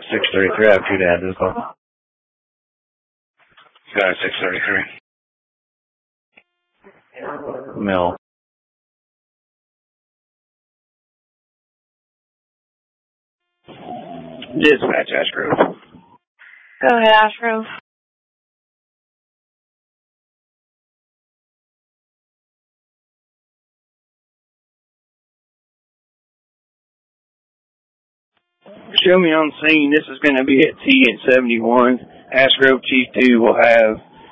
633. I have two dads as well. Got 633. Mill. Dispatch, Ashgrove. Go ahead, Ashgrove. Show me on scene. This is going to be at T at 71. Ashgrove Chief 2 will have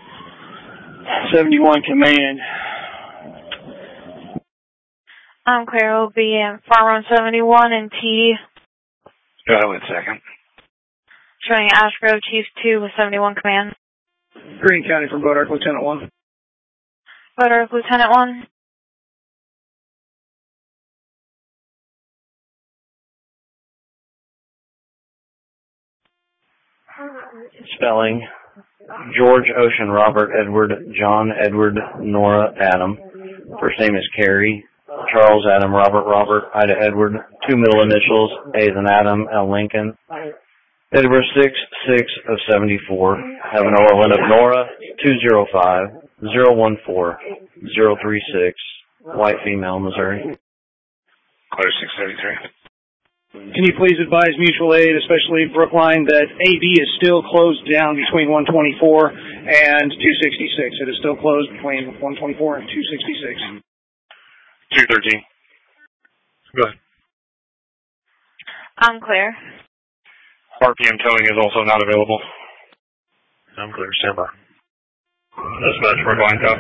71 command. I'm clear. Will be in Farm Run 71 and T. Go ahead with a second. Showing Ashgrove Chief 2 with 71 command. Greene County from Bodark, Lieutenant 1. Bodark, Lieutenant 1. Spelling: George, Ocean, Robert, Edward, John, Edward, Nora, Adam. First name is Carrie. Charles, Adam, Robert, Ida, Edward. Two middle initials, A as in Adam, L. Lincoln. Date of birth 6/6/74. Have an OLN of Nora 205-014-036. White female, Missouri. Clear 633. Can you please advise mutual aid, especially Brookline, that AB is still closed down between 124 and 266. It is still closed between 124 and 266. 213. Go ahead. I'm clear. RPM towing is also not available. I'm clear. Stand by. Dispatch, Brookline, copy.